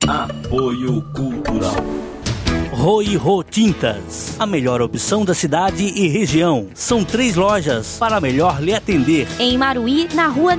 Apoio Cultural. Roy Tintas, a melhor opção da cidade e região. São 3 lojas para melhor lhe atender. Em Maruí, na rua